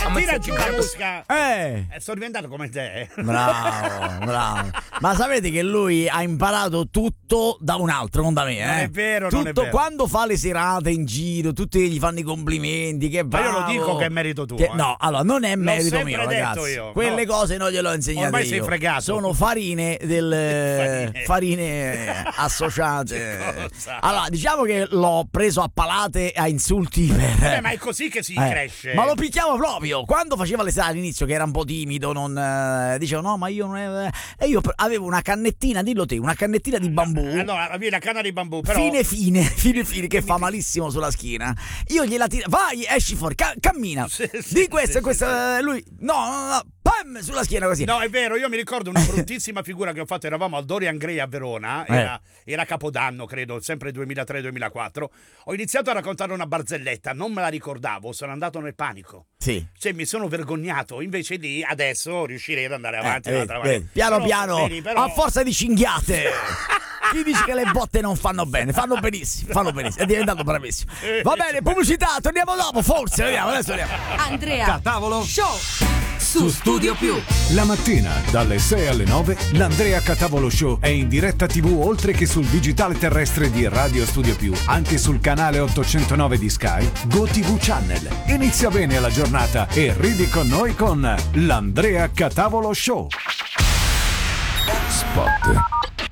tira giù la musica. Sono diventato come te. Bravo. Ma sapete che lui ha imparato tutto da un altro, non da me. Non è vero, tutto, non è vero. Quando fa le serate in giro, tutti gli fanno i complimenti. Che ma io lo dico che è merito tuo. No, allora non è merito mio, ragazzi. Io. Quelle cose non glielo ho insegnato ormai io. Sei fregato. Sono farine farine associate. Allora, diciamo che l'ho preso a palate a insulti per. Ma è così che si cresce. Ma lo picchiamo proprio. Quando faceva le serate all'inizio, che era un po' timido, non dicevo no, ma io non è. E io avevo una cannettina, dillo te, una cannettina di bambù. Allora, avevi la canna di bambù, però. Fine, che fa malissimo sulla schiena. Io gliela tiro. Vai, esci fuori, cammina. Di questa. Lui. No. Pam, sulla schiena così. No, è vero, io mi ricordo una bruttissima figura che ho fatto. Eravamo al Dorian Gray a Verona. Era Capodanno, credo, sempre 2003-2004. Ho iniziato a raccontare una barzelletta, non me la ricordavo, sono andato nel panico. Sì. Cioè, mi sono vergognato. Invece di adesso riuscirei ad andare avanti. Piano, a forza di cinghiate. Chi dice che le botte non fanno bene? Fanno benissimo, è diventato bravissimo. Va bene, pubblicità, torniamo dopo, forse. Adesso andiamo. Andrea Catavolo Show su Studio Più. La mattina dalle 6 alle 9 l'Andrea Catavolo Show è in diretta TV oltre che sul digitale terrestre di Radio Studio Più, anche sul canale 809 di Sky, GoTV Channel. Inizia bene la giornata e ridi con noi con l'Andrea Catavolo Show. Spot.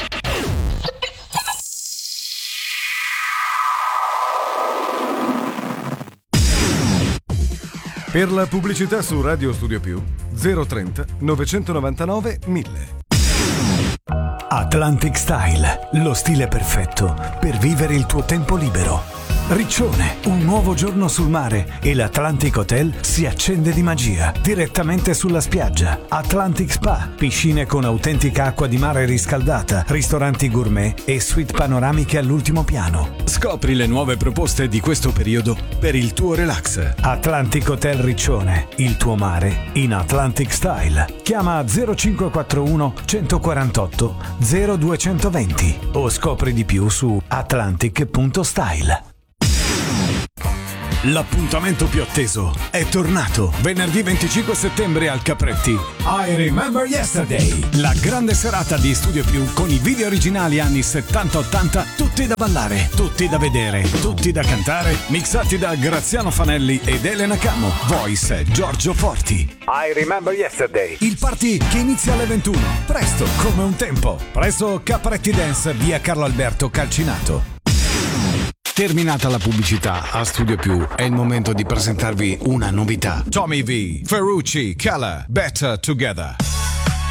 Per la pubblicità su Radio Studio Più 030 999 1000. Atlantic Style, lo stile perfetto per vivere il tuo tempo libero. Riccione, un nuovo giorno sul mare e l'Atlantic Hotel si accende di magia direttamente sulla spiaggia. Atlantic Spa, piscine con autentica acqua di mare riscaldata, ristoranti gourmet e suite panoramiche all'ultimo piano. Scopri le nuove proposte di questo periodo per il tuo relax. Atlantic Hotel Riccione, il tuo mare in Atlantic Style. Chiama 0541 148 0220 o scopri di più su atlantic.style. L'appuntamento più atteso è tornato venerdì 25 settembre al Capretti. I Remember Yesterday, la grande serata di Studio Più con i video originali anni 70-80, tutti da ballare, tutti da vedere, tutti da cantare, mixati da Graziano Fanelli ed Elena Camo, voice Giorgio Forti. I Remember Yesterday, il party che inizia alle 21, presto come un tempo, presso Capretti Dance, via Carlo Alberto Calcinato. Terminata la pubblicità a Studio Più, è il momento di presentarvi una novità. Tommy V, Ferrucci, Kala, Better Together.